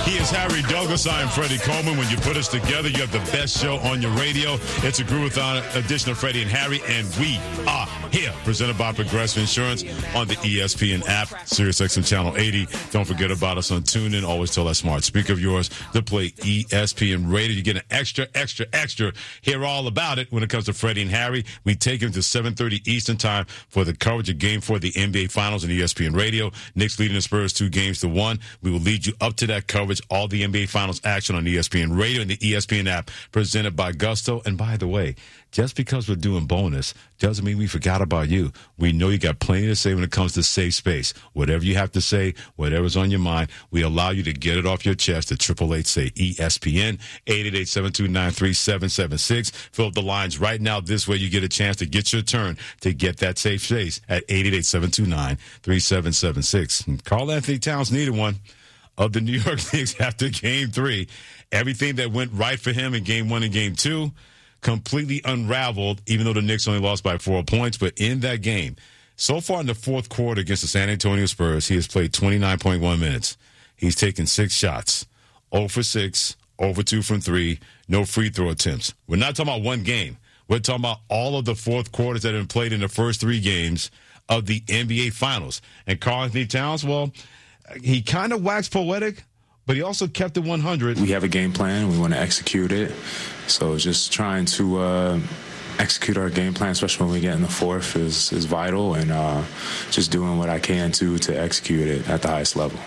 He is Harry Douglas. I am Freddie Coleman. When you put us together, you have the best show on your radio. It's a Groovathon edition of Freddie and Harry, and we are here. Presented by Progressive Insurance on the ESPN app, SiriusXM Channel 80. Don't forget about us on TuneIn. Always tell that smart speaker of yours to play ESPN Radio. You get an extra. Hear all about it when it comes to Freddie and Harry. We take him to 7:30 Eastern Time for the coverage of Game 4 of the NBA Finals on ESPN Radio. Knicks leading the Spurs 2-1. We will lead you up to that coverage, all the NBA Finals action on ESPN Radio and the ESPN app, presented by Gusto. And by the way, just because we're doing bonus doesn't mean we forgot about you. We know you got plenty to say when it comes to safe space. Whatever you have to say, whatever's on your mind, we allow you to get it off your chest at 888-SAY-ESPN, 888-729-3776. Fill up the lines right now. This way you get a chance to get your turn to get that safe space at 888-729-3776. And Karl Anthony Towns needed one of the New York Knicks after Game 3. Everything that went right for him in Game 1 and Game 2 completely unraveled, even though the Knicks only lost by 4 points. But in that game, so far in the fourth quarter against the San Antonio Spurs, he has played 29.1 minutes. He's taken 6 shots, 0 for 6, 0 for 2 from 3, no free throw attempts. We're not talking about one game. We're talking about all of the fourth quarters that have been played in the first 3 games of the NBA Finals. And Karl Anthony Towns, well, he kind of waxed poetic, but he also kept it 100. We have a game plan. We want to execute it. So just trying to execute our game plan, especially when we get in the fourth, is vital. And just doing what I can to execute it at the highest level.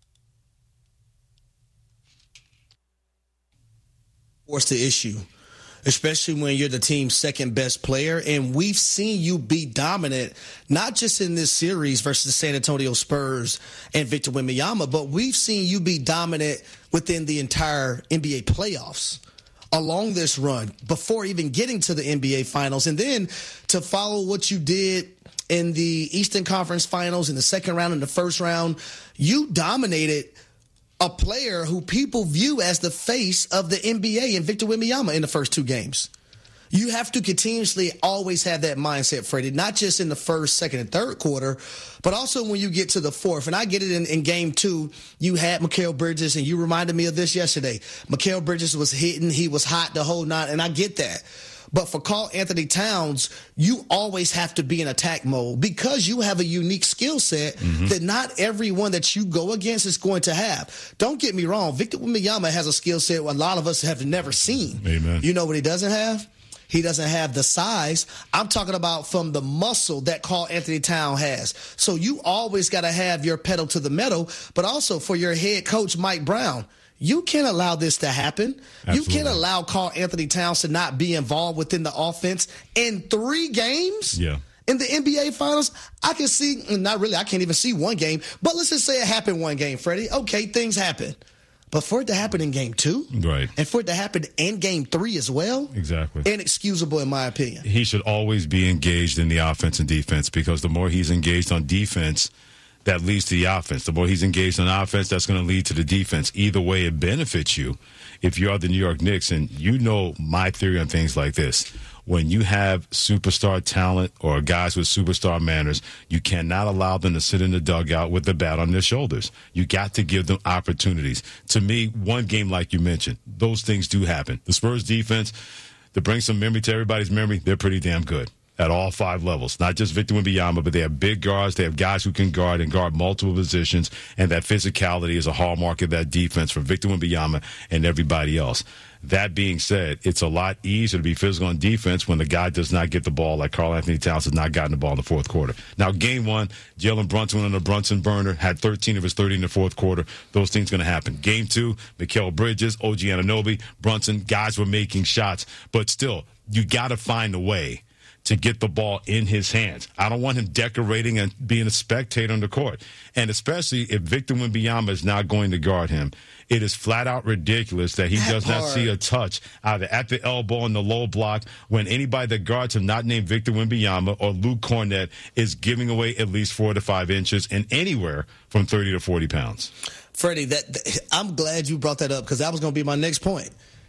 What's the issue? Especially when you're the team's second best player. And we've seen you be dominant, not just in this series versus the San Antonio Spurs and Victor Wembanyama, but we've seen you be dominant within the entire NBA playoffs along this run before even getting to the NBA Finals. And then to follow what you did in the Eastern Conference Finals in the second round and the first round, you dominated a player who people view as the face of the NBA and Victor Wembanyama in the first 2 games. You have to continuously always have that mindset, Freddie, not just in the first, second, and third quarter, but also when you get to the fourth. And I get it in Game 2, you had Mikal Bridges, and you reminded me of this yesterday. Mikal Bridges was hitting, he was hot the whole night, and I get that. But for Karl Anthony Towns, you always have to be in attack mode because you have a unique skill set that not everyone that you go against is going to have. Don't get me wrong. Victor Wembanyama has a skill set a lot of us have never seen. Amen. You know what he doesn't have? He doesn't have the size. I'm talking about from the muscle that Karl Anthony Towns has. So you always got to have your pedal to the metal, but also for your head coach, Mike Brown. You can't allow this to happen. Absolutely. You can't allow Karl Anthony Towns to not be involved within the offense in 3 games. Yeah. In the NBA Finals, I can see, not really, I can't even see 1 game, but let's just say it happened 1 game, Freddie. Okay, things happen. But for it to happen in Game 2, right, and for it to happen in Game 3 as well, exactly, inexcusable in my opinion. He should always be engaged in the offense and defense because the more he's engaged on defense, that leads to the offense. The more he's engaged on offense, that's going to lead to the defense. Either way, it benefits you if you are the New York Knicks. And you know my theory on things like this. When you have superstar talent or guys with superstar manners, you cannot allow them to sit in the dugout with the bat on their shoulders. You got to give them opportunities. To me, 1 game like you mentioned, those things do happen. The Spurs defense, to bring some memory to everybody's memory, they're pretty damn good at all 5 levels. Not just Victor Wembanyama, but they have big guards. They have guys who can guard and guard multiple positions, and that physicality is a hallmark of that defense for Victor Wembanyama and everybody else. That being said, it's a lot easier to be physical on defense when the guy does not get the ball like Karl Anthony Towns has not gotten the ball in the fourth quarter. Now, Game 1, Jalen Brunson went on a Brunson burner, had 13 of his 30 in the fourth quarter. Those things going to happen. Game 2, Mikal Bridges, OG Anunoby, Brunson, guys were making shots. But still, you got to find a way to get the ball in his hands. I don't want him decorating and being a spectator on the court. And especially if Victor Wembanyama is not going to guard him, it is flat out ridiculous that he does not see a touch either at the elbow in the low block when anybody that guards him, not named Victor Wembanyama or Luke Cornett, is giving away at least 4 to 5 inches and anywhere from 30 to 40 pounds. Freddie, I'm glad you brought that up because that was going to be my next point.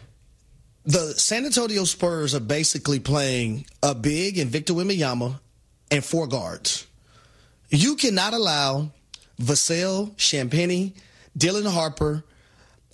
The San Antonio Spurs are basically playing a big and Victor Wembanyama and 4 guards. You cannot allow Vassell, Champagnie, Dylan Harper,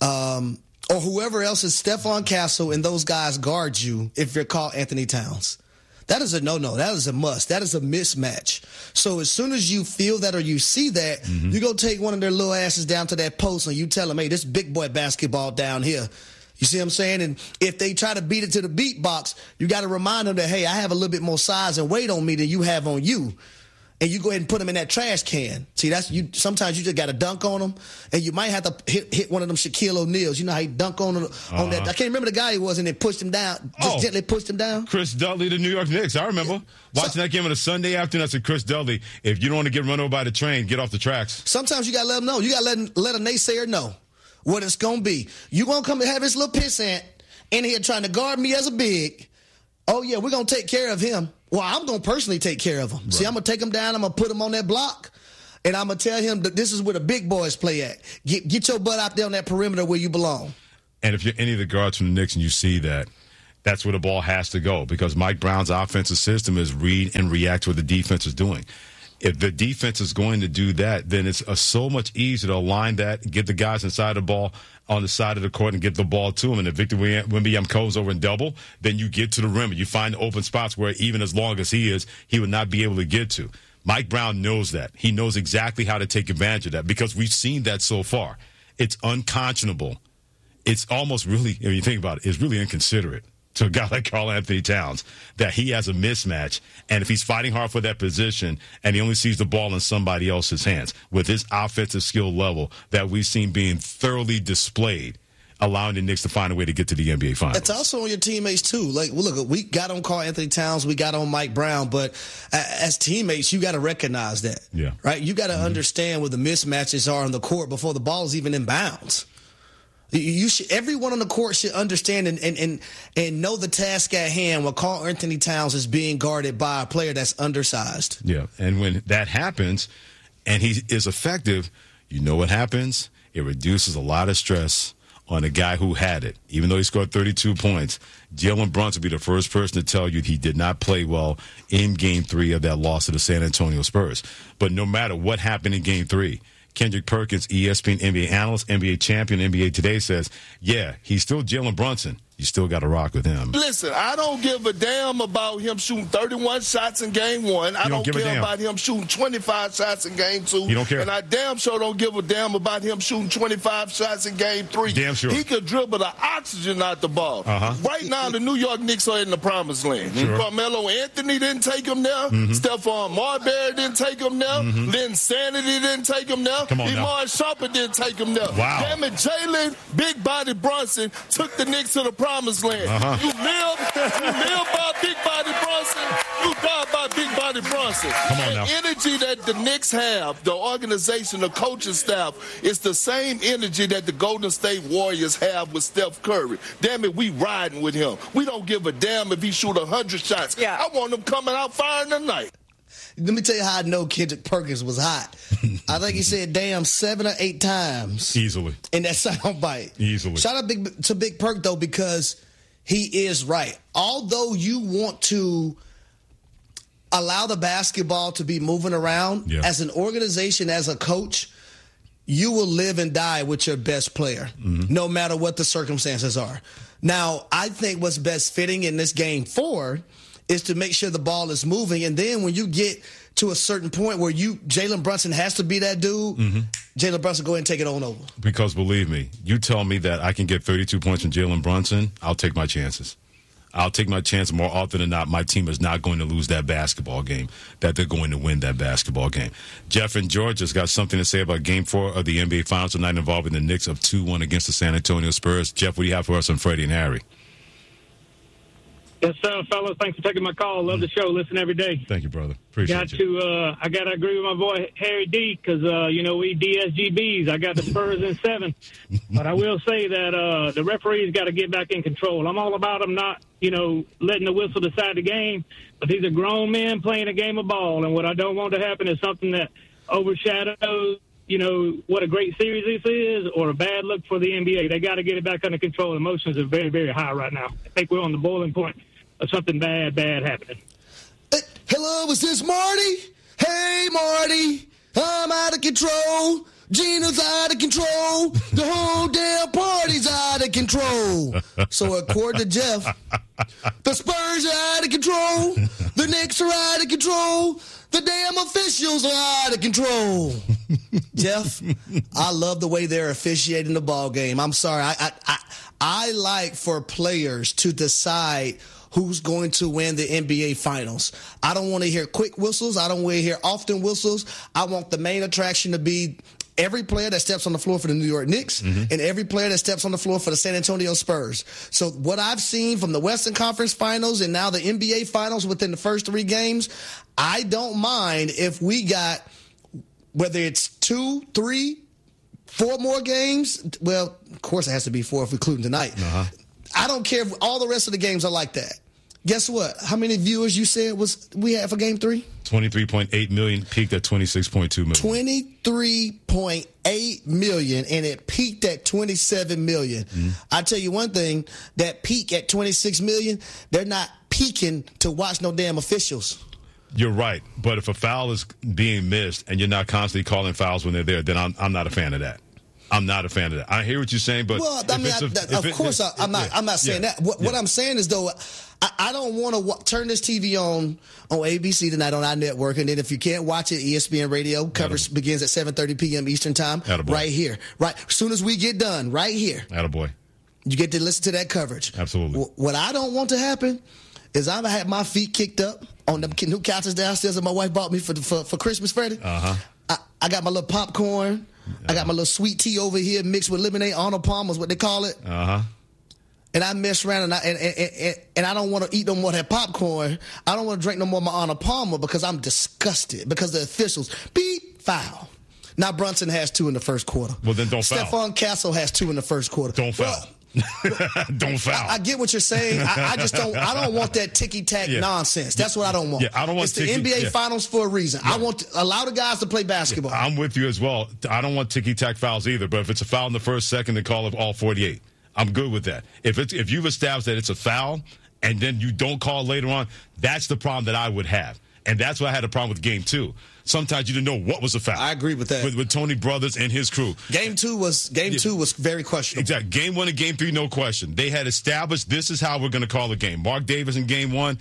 or whoever else is Stephon Castle and those guys guard you if you're Karl Anthony Towns. That is a no-no. That is a must. That is a mismatch. So as soon as you feel that or you see that, you go take one of their little asses down to that post and you tell them, hey, this big boy basketball down here. You see what I'm saying? And if they try to beat it to the beat box, you got to remind them that, hey, I have a little bit more size and weight on me than you have on you. And you go ahead and put them in that trash can. See, that's you. Sometimes you just got to dunk on them, and you might have to hit one of them Shaquille O'Neals. You know how you dunk on that. I can't remember the guy he was, and they pushed him down. Just gently pushed him down. Chris Dudley, the New York Knicks. I remember watching that game on a Sunday afternoon. I said, Chris Dudley, if you don't want to get run over by the train, get off the tracks. Sometimes you got to let them know. You got to let a naysayer know what it's going to be. You going to come and have this little pissant in here trying to guard me as a big. Oh, yeah, we're going to take care of him. Well, I'm going to personally take care of him. Right. See, I'm going to take him down. I'm going to put him on that block, and I'm going to tell him that this is where the big boys play at. Get your butt out there on that perimeter where you belong. And if you're any of the guards from the Knicks and you see that, that's where the ball has to go because Mike Brown's offensive system is read and react to what the defense is doing. If the defense is going to do that, then it's so much easier to align that, get the guys inside the ball on the side of the court and get the ball to him. And if Victor Wembanyama goes over and double, then you get to the rim. You find the open spots where even as long as he is, he would not be able to get to. Mike Brown knows that. He knows exactly how to take advantage of that because we've seen that so far. It's unconscionable. It's almost really, if you think about it, it's really inconsiderate to a guy like Karl Anthony Towns that he has a mismatch, and if he's fighting hard for that position and he only sees the ball in somebody else's hands with his offensive skill level that we've seen being thoroughly displayed, allowing the Knicks to find a way to get to the NBA Finals. It's also on your teammates, too. Like, well, look, we got on Karl Anthony Towns, we got on Mike Brown, but as teammates, you got to recognize that. Yeah. Right? You got to understand where the mismatches are on the court before the ball is even in bounds. You should, everyone on the court should understand and know the task at hand when Karl Anthony Towns is being guarded by a player that's undersized. Yeah, and when that happens and he is effective, you know what happens? It reduces a lot of stress on a guy who had it. Even though he scored 32 points, Jalen Brunson will be the first person to tell you he did not play well in Game 3 of that loss to the San Antonio Spurs. But no matter what happened in Game 3, Kendrick Perkins, ESPN NBA analyst, NBA champion, NBA Today says, yeah, he's still Jalen Brunson. You still got to rock with him. Listen, I don't give a damn about him shooting 31 shots in Game 1. I don't care about him shooting 25 shots in Game 2. You don't care? And I damn sure don't give a damn about him shooting 25 shots in Game 3. Damn sure. He could dribble the oxygen out the ball. Right now, the New York Knicks are in the promised land. Sure. Carmelo Anthony didn't take him there. Stephon Marbury didn't take him there. Lynn Sanity didn't take him there. Iman Shumpert didn't take him there. Wow. Damn it, Jalen Big Body Brunson took the Knicks to the promised land. You live by Big Body Brunson. You die by Big Body Brunson. Come on now. The energy that the Knicks have, the organization, the coaching staff, is the same energy that the Golden State Warriors have with Steph Curry. Damn it, we riding with him. We don't give a damn if he shoot 100 shots. Yeah. I want him coming out firing tonight. Let me tell you how I know Kendrick Perkins was hot. I think he said damn 7 or 8 times. Easily. In that soundbite. Easily. Shout out to Big Perk, though, because he is right. Although you want to allow the basketball to be moving around, as an organization, as a coach, you will live and die with your best player, no matter what the circumstances are. Now, I think what's best fitting in this Game 4 is to make sure the ball is moving. And then when you get to a certain point where Jalen Brunson has to be that dude, Jalen Brunson, go ahead and take it on over. Because believe me, you tell me that I can get 32 points from Jalen Brunson, I'll take my chances. I'll take my chance more often than not. My team is not going to lose that basketball game, that they're going to win that basketball game. Jeff in Georgia's got something to say about Game 4 of the NBA Finals tonight involving the Knicks of 2-1 against the San Antonio Spurs. Jeff, what do you have for us on Freddie and Harry? Yes, sir, fellas. Thanks for taking my call. Love the show. Listen every day. Thank you, brother. Appreciate you. I got to agree with my boy Harry D because, we DSGBs. I got the Spurs in 7. But I will say that the referees got to get back in control. I'm all about them not, letting the whistle decide the game. But these are grown men playing a game of ball. And what I don't want to happen is something that overshadows, what a great series this is or a bad look for the NBA. They got to get it back under control. Emotions are very, very high right now. I think we're on the boiling point of something bad happening. Hello, is this Marty? Hey, Marty, I'm out of control. Gina's out of control. The whole damn party. out of control. So according to Jeff, the Spurs are out of control. The Knicks are out of control. The damn officials are out of control. Jeff, I love the way they're officiating the ball game. I'm sorry. I like for players to decide who's going to win the NBA Finals. I don't want to hear quick whistles. I don't want to hear often whistles. I want the main attraction to be every player that steps on the floor for the New York Knicks and every player that steps on the floor for the San Antonio Spurs. So what I've seen from the Western Conference Finals and now the NBA Finals within the first 3 games, I don't mind if we got, whether it's 2, 3, 4 more games. Well, of course it has to be 4 if we're including tonight. I don't care if all the rest of the games are like that. Guess what? How many viewers you said we had for Game 3? 23.8 million, peaked at 26.2 million. 23.8 million, and it peaked at 27 million. I tell you one thing, that peak at 26 million, they're not peaking to watch no damn officials. You're right, but if a foul is being missed and you're not constantly calling fouls when they're there, then I'm not a fan of that. I'm not a fan of that. I hear what you're saying, but well, I mean, I'm not saying that. What I'm saying is, though, I don't want to turn this TV on ABC tonight on our network, and then if you can't watch it, ESPN Radio coverage begins at 7:30 p.m. Eastern Time, right here. Right, as soon as we get done, right here. Attaboy. You get to listen to that coverage. Absolutely. What I don't want to happen is I'm gonna have my feet kicked up on the new couches downstairs that my wife bought me for Christmas, Freddie. I got my little popcorn. I got my little sweet tea over here mixed with lemonade. Arnold Palmer's what they call it. And I mess around and I don't want to eat no more of that popcorn. I don't want to drink no more of my Arnold Palmer because I'm disgusted because the officials foul. Now Brunson has 2 in the first quarter. Well, then don't foul. Stephon Castle has 2 in the first quarter. Don't foul. Don't foul. I get what you're saying. I just don't. I don't want that ticky-tack nonsense. That's what I don't want. Yeah, I don't want. It's the NBA Finals for a reason. I want to allow the guys to play basketball. Yeah, I'm with you as well. I don't want ticky-tack fouls either. But if it's a foul in the first, second, then call it all 48. I'm good with that. If you've established that it's a foul and then you don't call later on, that's the problem that I would have. And that's why I had a problem with Game 2. Sometimes you didn't know what was a foul. I agree with that. With Tony Brothers and his crew. Game 2 was very questionable. Exactly. Game 1 and Game 3, no question. They had established this is how we're going to call the game. Mark Davis in Game 1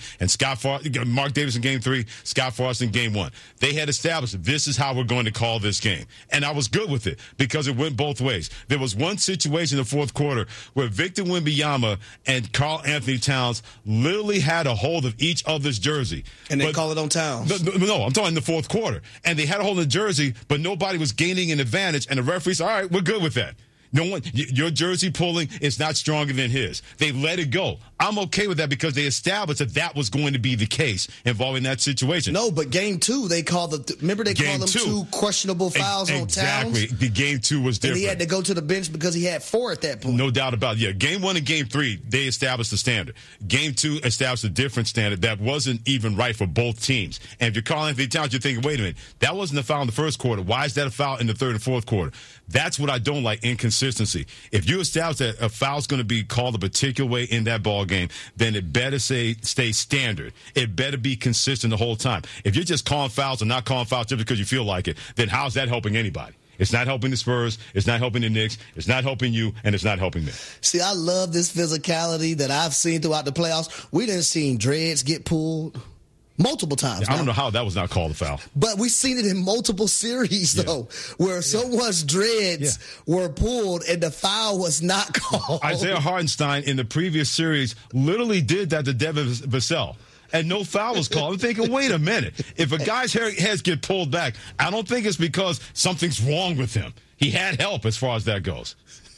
and Mark Davis in Game 3, Scott Frost in Game 1. They had established this is how we're going to call this game. And I was good with it because it went both ways. There was one situation in the fourth quarter where Victor Wembanyama and Karl Anthony Towns literally had a hold of each other's jersey. And they call it on Towns. No, I'm talking in the fourth quarter. And they had a hold of the jersey, but nobody was gaining an advantage. And the referee said, all right, we're good with that. No one, your jersey pulling is not stronger than his. They let it go. I'm okay with that because they established that was going to be the case involving that situation. No, but Game 2, they called remember called them 2 questionable fouls on Towns? Exactly. The Game 2 was different. And he had to go to the bench because he had 4 at that point. No doubt about it. Yeah, Game 1 and Game 3, they established the standard. Game 2 established a different standard that wasn't even right for both teams. And if you're calling Anthony Towns, you're thinking, wait a minute, that wasn't a foul in the first quarter. Why is that a foul in the third and fourth quarter? That's what I don't like, inconsistency. If you establish that a foul's going to be called a particular way in that ball game, then it better stay standard. It better be consistent the whole time. If you're just calling fouls or not calling fouls just because you feel like it, then how's that helping anybody? It's not helping the Spurs. It's not helping the Knicks. It's not helping you, and it's not helping me. See, I love this physicality that I've seen throughout the playoffs. We didn't see dreads get pulled multiple times. I don't know how that was not called a foul. But we've seen it in multiple series, though, where someone's dreads were pulled and the foul was not called. Isaiah Hartenstein in the previous series literally did that to Devin Vassell. And no foul was called. I'm thinking, wait a minute. If a guy's heads get pulled back, I don't think it's because something's wrong with him. He had help as far as that goes.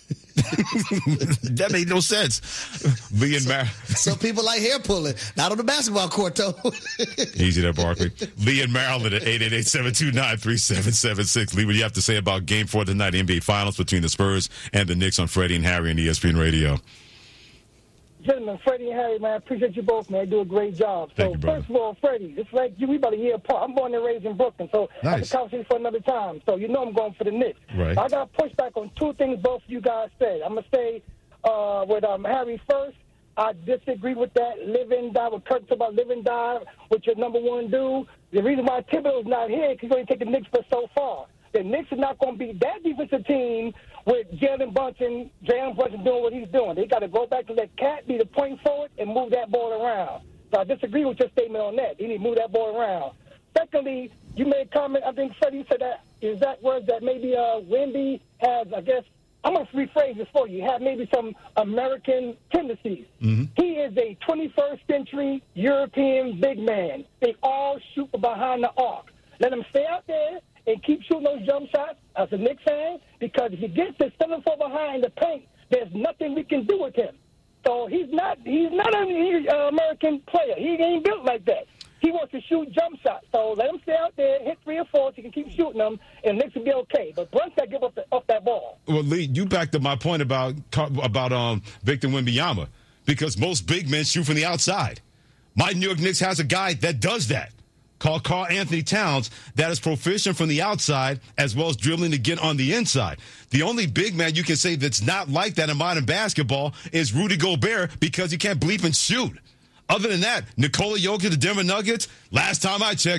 That made no sense. Lee and Mar. Some people like hair pulling. Not on the basketball court, though. Easy there, Barkley. Lee and Maryland at 888-729-3776. Lee, what do you have to say about Game 4 tonight, NBA Finals between the Spurs and the Knicks on Freddie and Harry and ESPN Radio? Gentlemen, Freddie and Harry, man, I appreciate you both, man. You do a great job. Thank you, brother. First of all, Freddie, it's like you, we about a year apart. I'm born and raised in Brooklyn, so that's a conversation for another time. So you know I'm going for the Knicks. Right. I got to push back on 2 things both of you guys said. I'm going to say with Harry first. I disagree with that. Live and die. What Kirk talked about live and die with your number one dude. The reason why Thibodeau's not here is because he's going to take the Knicks for so far. the Knicks are not going to beat that defensive team with Jalen Brunson doing what he's doing. They got to go back to let Cat be the point forward and move that ball around. So I disagree with your statement on that. They need to move that ball around. Secondly, you made a comment, I think Freddie said that exact words, that maybe Wemby has, I guess, I'm going to rephrase this for you, have maybe some American tendencies. Mm-hmm. He is a 21st century European big man. They all shoot from behind the arc. Let him stay out there and keep shooting those jump shots as a Knicks fan, because if he gets to 7-4 behind the paint, there's nothing we can do with him. So he's not an American player. He ain't built like that. He wants to shoot jump shots. So let him stay out there, hit 3 or 4, so he can keep shooting them, and Knicks will be okay. But Brunson got to give up that ball. Well, Lee, you backed up my point about Victor Wembanyama, because most big men shoot from the outside. My New York Knicks has a guy that does that, called Karl Anthony Towns, that is proficient from the outside as well as dribbling to get on the inside. The only big man you can say that's not like that in modern basketball is Rudy Gobert, because he can't bleep and shoot. Other than that, Nikola Jokic, the Denver Nuggets, last time I checked,